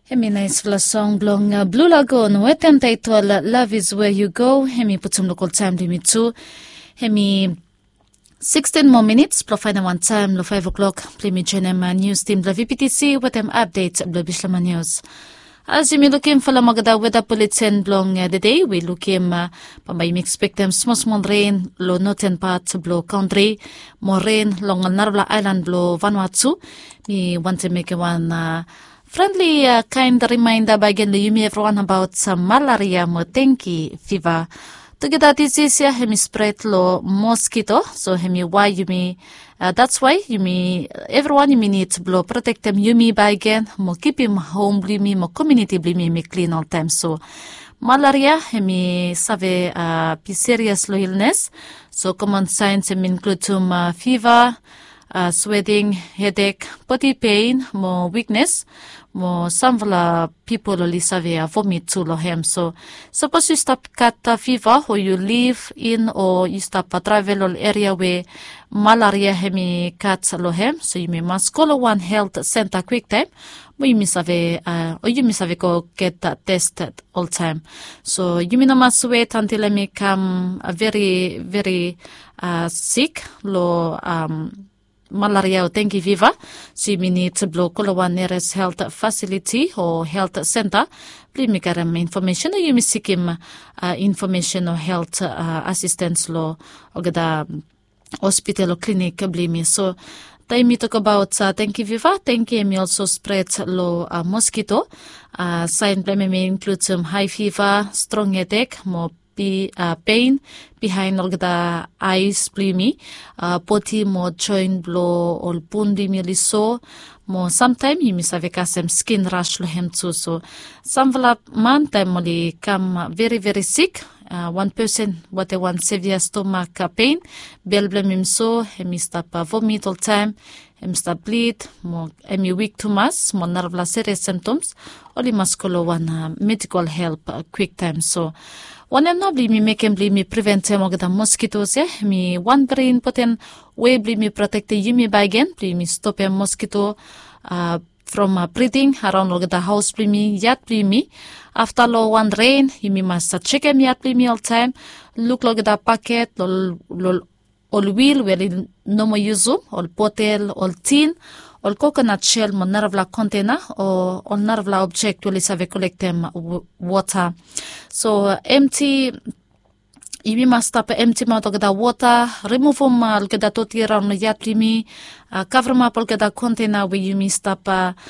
Hemi nice vla song blong Blue Lagoon wetem title Love is Where You Go. Hemi putum local time limit too. Hemi 16 more minutes, plus final one time, lo 5 o'clock, play me GNM news team, la VPTC, with them updates, blo Bishlama news. As you looking for the magada weather bulletin blong the day, we looking pambay expect them small rain, lo northern parts blow country, more rain, long Narvla Island blow Vanuatu. Me want to make one friendly kind reminder by again you me everyone about some malaria mo dengue fever. Together this is hemi spread lo mosquito, so hemi why you me that's why you me everyone you me need to blow protect them you me by again mo keep him home bli me mo community bli me clean all time. So malaria hemi save be serious lo illness, so common signs include fever, sweating, headache, body pain, more weakness, more some people only save vomit to lohem. So suppose you stop cat fever or you live in or you stop travel or area where malaria hemi cats lohem, so you may must call one health center quick time. You miss or you miss go get tested all time. So you may not must wait until I may come very sick lo malaria or dengue fever, so you need to blow call one nearest health facility or health center. Please make information or you may seek him information or health assistance law or the hospital or clinic blame. So time we talk about dengue fever. Dengue may also spread low mosquito. Sign may include some high fever, strong headache, more pain behind all the eyes, blimi, body more joint blow or bundi so more sometime you miss have some skin rash lo hem too. So some man time only come very sick. One person what one severe stomach pain, belblem him so him stop vomit all time, him stop bleed, more him weak to mass, more nerve serious symptoms, only must call one medical help quick time. So one am not me make him me prevent him of the mosquitoes, me one brain potent way me protect the yumi by again, me stop a mosquito from breathing around the house me yet me. After low one rain, you must check him yet me all time, look like the packet all wheel well no more use all bottle all tin all coconut shell mon nervla container or all nervla object will have collect them water. So empty you must stop empty mouth of the water, remove them get the toti around yet me, cover them up all get the container where you must stop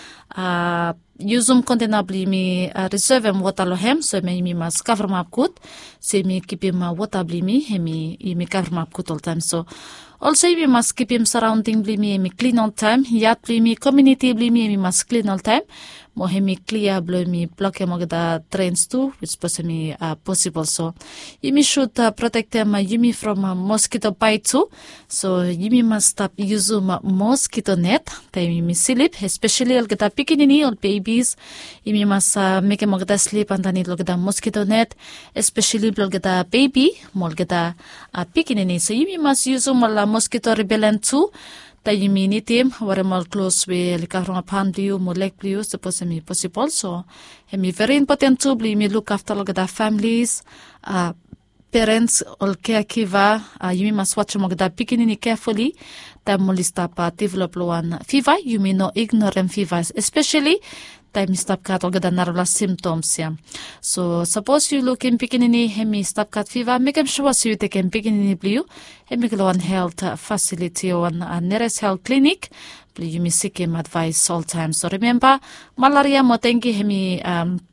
use them container me reserve them water lohem, so me must cover them up good, so me keep him water me me cover them up good all time. So also we must keep him surrounding me clean all time, yet me community me must clean all time. Mohemi clear blow me block him the drains too, which possibly possible. So you should protect them you from mosquito bite too. So you must stop using mosquito net. Time you sleep, especially all get a pickinini or babies. You must make him sleep underneath look at the mosquito net, especially blow get a baby, more get a pickinini. So you must use mosquito repellent too. That you mean it him, where more close with like a pan view, more like view, suppose me possible. So, me very important to be me look after look at the families, parents, or caregiver, you must watch them the beginning carefully. That will stop develop one fever, you may not ignore them fevers, especially time stop cat or get the nervous symptoms. Yeah. So suppose you look in beginning, hemi stop cat fever, make them sure so you take in beginning blue, hemi one health facility or one nearest health clinic. You may seek him advice all time. So remember, malaria motengi hemi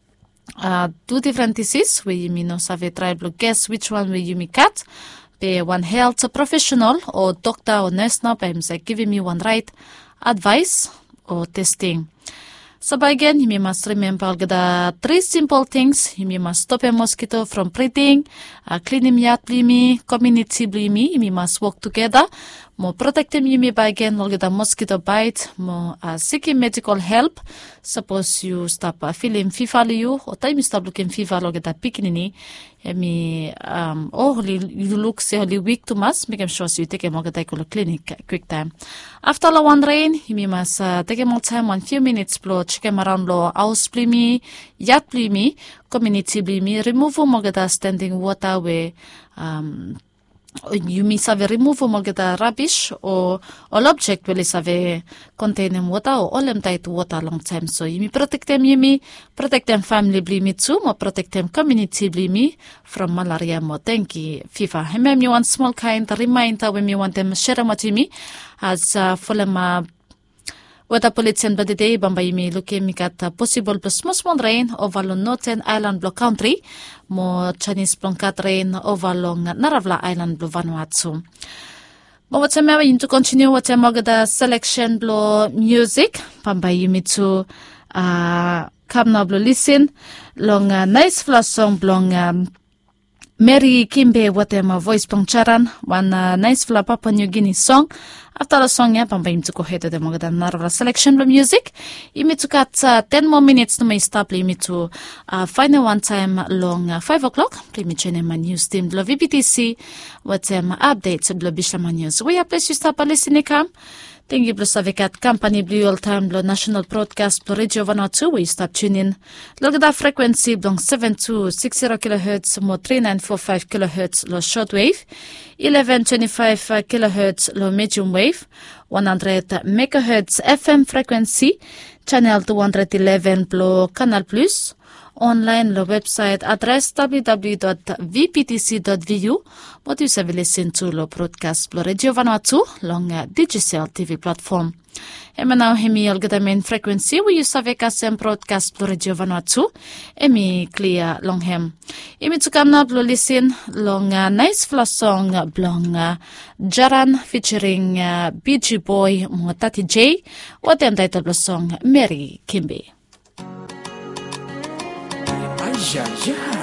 two different diseases where you may not have a try to guess which one will you may cut. Be one health professional or doctor or nurse now by giving me one right advice or testing. So again, you must remember the three simple things. You must stop a mosquito from breeding, clean him yard blimi, community blimi. You must work together. mo protectem yumi by again logeda mosquito bite mo seeking medical help suppose you stop feeling fever you or time stop looking fever logeda pikinini emi you look say holy week to mas make sure you take a logeda clinic quick time after the one rain yumi mas take more time 1 few minutes blow check around lo house plimi yat plimi community plimi remove mogeda standing water where yumi save remove mogeda rubbish or all object will save containing water or all them tight water long time so yumi protect them family blimi too mo protect them community blimi from malaria mo tenki fever hemem you want small kind reminder when you want them share matimi as fulema Weather Bulletin by the day, Bambayimi looking at possible small rain over long Northern Island Block Country, more Chinese Plonkat rain over long Naravla Island Blue Vanuatu. But what's going to continue what the selection blow music, Bambayimi to come now blue listen, long nice flash song long Mary Kimbe whatever voice pongcharan one nice fla Papua New Guinea song after the song pambayim to go ahead to the Mogadan Narva selection of music imi to cut 10 more minutes to my stop limit to final one time long 5 o'clock play me channel my news team blo VPTC whatever updates blo Bishlama news we are pleased you stop listening come Thank you, Blue Savikat Company, Blue All Time, Blue National Broadcast, Blue Radio Vanuatu, we stop tuning. Look at that frequency, Blue 7260 kHz, more 3945 kHz, low shortwave, 1125 kHz, low medium wave, 100 MHz FM frequency, channel 211, Blue Canal Plus, online the website address www.vptc.vu what you have listen to the broadcast Blue Radio Vanuatu long digital TV platform. Ema now hemi algada main frequency we use aveka sem broadcast Blue Radio Vanuatu emi clear long hem. Emi to come now Blue listen long nice flash song long Jaran featuring BG Boy Motati J what them title the song Mary Kimbe. Yeah, yeah.